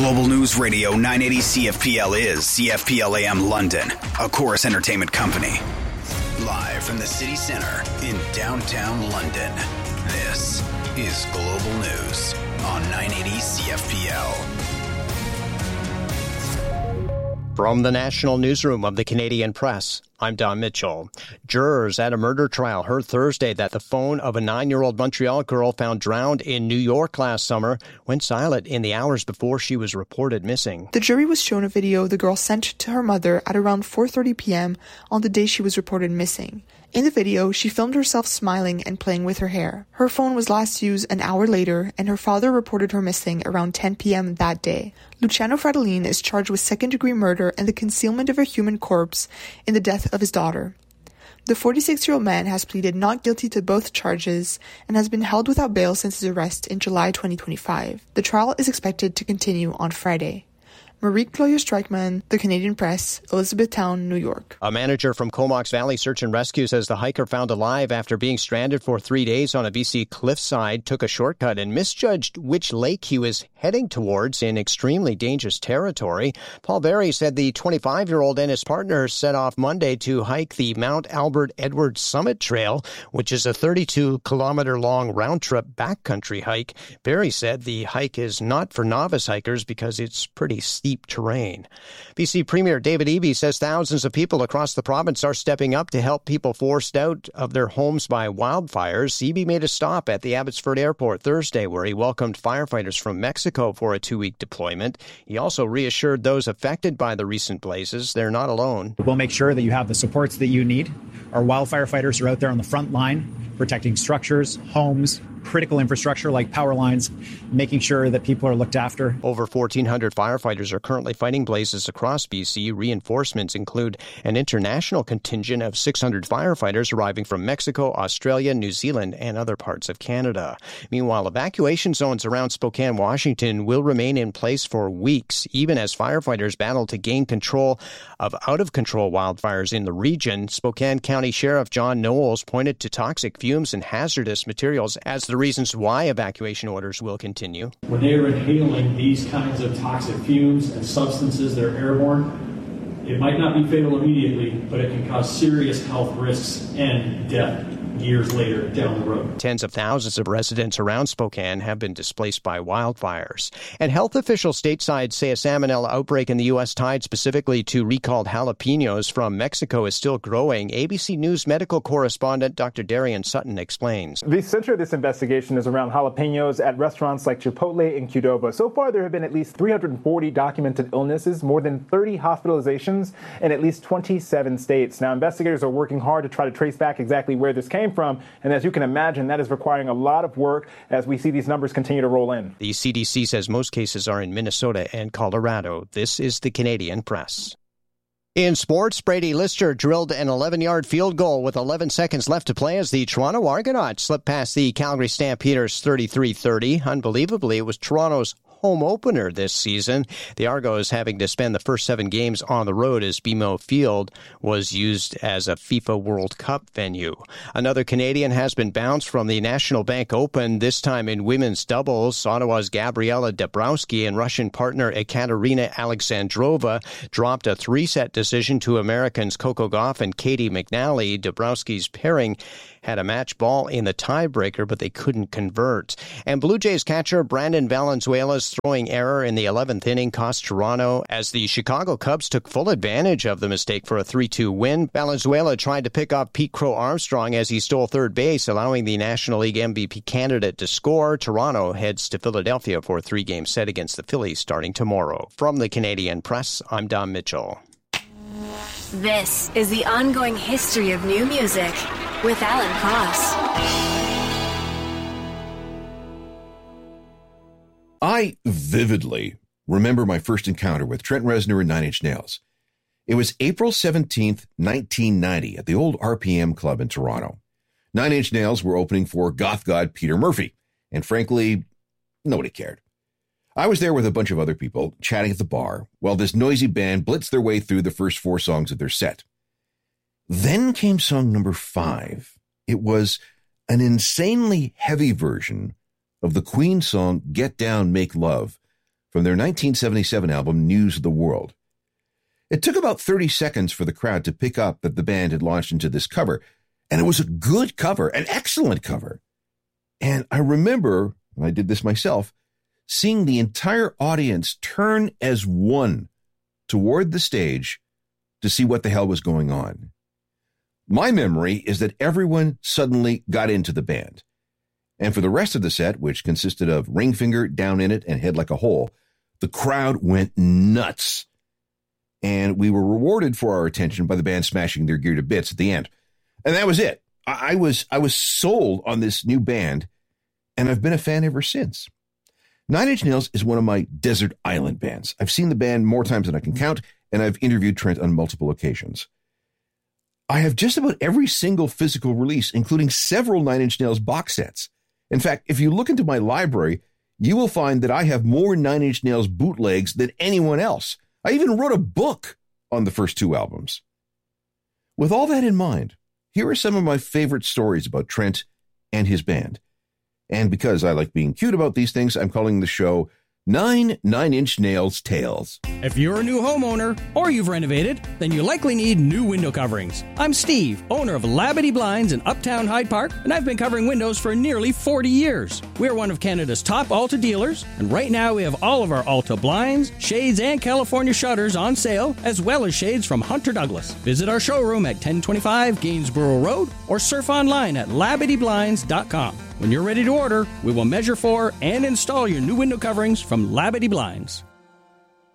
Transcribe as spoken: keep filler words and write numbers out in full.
Global News Radio nine eighty C F P L is C F P L A M London, a Chorus Entertainment company. Live from the city centre in downtown London, this is Global News on nine eighty C F P L. From the National Newsroom of the Canadian Press, I'm Don Mitchell. Jurors at a murder trial heard Thursday that the phone of a nine-year-old Montreal girl found drowned in New York last summer went silent in the hours before she was reported missing. The jury was shown a video the girl sent to her mother at around four thirty p.m. on the day she was reported missing. In the video, she filmed herself smiling and playing with her hair. Her phone was last used an hour later, and her father reported her missing around ten p.m. that day. Luciano Fratellini is charged with second-degree murder and the concealment of a human corpse in the death of his daughter. The forty-six-year-old man has pleaded not guilty to both charges and has been held without bail since his arrest in July twenty twenty-five. The trial is expected to continue on Friday. Marique Cloyer-Streichman, The Canadian Press, Elizabethtown, New York. A manager from Comox Valley Search and Rescue says the hiker found alive after being stranded for three days on a B C cliffside took a shortcut and misjudged which lake he was heading towards in extremely dangerous territory. Paul Berry said the twenty-five-year-old and his partner set off Monday to hike the Mount Albert Edwards Summit Trail, which is a thirty-two kilometer long round-trip backcountry hike. Berry said the hike is not for novice hikers because it's pretty steep terrain. B C Premier David Eby says thousands of people across the province are stepping up to help people forced out of their homes by wildfires. Eby made a stop at the Abbotsford Airport Thursday, where he welcomed firefighters from Mexico for a two-week deployment. He also reassured those affected by the recent blazes they're not alone. We'll make sure that you have the supports that you need. Our wildfire fighters are out there on the front line, protecting structures, homes, critical infrastructure like power lines, making sure that people are looked after. Over fourteen hundred firefighters are currently fighting blazes across B C. Reinforcements include an international contingent of six hundred firefighters arriving from Mexico, Australia, New Zealand, and other parts of Canada. Meanwhile, evacuation zones around Spokane, Washington will remain in place for weeks, even as firefighters battle to gain control of out-of-control wildfires in the region. Spokane County Sheriff John Knowles pointed to toxic fumes and hazardous materials as the reasons why evacuation orders will continue. When they are inhaling these kinds of toxic fumes and substances that are airborne, it might not be fatal immediately, but it can cause serious health risks and death years later down the road. Tens of thousands of residents around Spokane have been displaced by wildfires. And health officials stateside say a salmonella outbreak in the U S tied specifically to recalled jalapenos from Mexico is still growing. A B C News medical correspondent Doctor Darian Sutton explains. The center of this investigation is around jalapenos at restaurants like Chipotle in Qdoba. So far, there have been at least three hundred forty documented illnesses, more than thirty hospitalizations in at least twenty-seven states. Now, investigators are working hard to try to trace back exactly where this came from. And as you can imagine, that is requiring a lot of work as we see these numbers continue to roll in. The C D C says most cases are in Minnesota and Colorado. This is the Canadian Press. In sports, Brady Lister drilled an eleven-yard field goal with eleven seconds left to play as the Toronto Argonauts slipped past the Calgary Stampeders thirty-three thirty. Unbelievably, it was Toronto's home opener this season. The Argos having to spend the first seven games on the road as B M O Field was used as a FIFA World Cup venue. Another Canadian has been bounced from the National Bank Open, this time in women's doubles. Ottawa's Gabriela Dabrowski and Russian partner Ekaterina Alexandrova dropped a three-set decision to Americans Coco Gauff and Katie McNally. Dabrowski's pairing had a match ball in the tiebreaker, but they couldn't convert. And Blue Jays catcher Brandon Valenzuela's throwing error in the eleventh inning cost Toronto as the Chicago Cubs took full advantage of the mistake for a three two win. Valenzuela tried to pick off Pete Crow Armstrong as he stole third base, allowing the National League M V P candidate to score. Toronto heads to Philadelphia for a three-game set against the Phillies starting tomorrow. From the Canadian Press, I'm Don Mitchell. This is the ongoing history of new music with Alan Cross. I vividly remember my first encounter with Trent Reznor and Nine Inch Nails. It was April seventeenth, nineteen ninety at the old R P M Club in Toronto. Nine Inch Nails were opening for goth god Peter Murphy, and frankly, nobody cared. I was there with a bunch of other people chatting at the bar while this noisy band blitzed their way through the first four songs of their set. Then came song number five. It was an insanely heavy version of the Queen song Get Down, Make Love from their nineteen seventy-seven album News of the World. It took about thirty seconds for the crowd to pick up that the band had launched into this cover, and it was a good cover, an excellent cover. And I remember, and I did this myself, seeing the entire audience turn as one toward the stage to see what the hell was going on. My memory is that everyone suddenly got into the band. And for the rest of the set, which consisted of Ring Finger, Down in It, and Head Like a Hole, the crowd went nuts. And we were rewarded for our attention by the band smashing their gear to bits at the end. And that was it. I was I was sold on this new band, and I've been a fan ever since. Nine Inch Nails is one of my desert island bands. I've seen the band more times than I can count, and I've interviewed Trent on multiple occasions. I have just about every single physical release, including several Nine Inch Nails box sets. In fact, if you look into my library, you will find that I have more Nine Inch Nails bootlegs than anyone else. I even wrote a book on the first two albums. With all that in mind, here are some of my favorite stories about Trent and his band. And because I like being cute about these things, I'm calling the show Nine Nine Inch Nails Tales. If you're a new homeowner or you've renovated, then you likely need new window coverings. I'm Steve, owner of Labadee Blinds in Uptown Hyde Park, and I've been covering windows for nearly forty years. We're one of Canada's top Alta dealers, and right now we have all of our Alta blinds, shades, and California shutters on sale, as well as shades from Hunter Douglas. Visit our showroom at ten twenty-five Gainsborough Road or surf online at labadee blinds dot com. When you're ready to order, we will measure for and install your new window coverings from Labadee Blinds.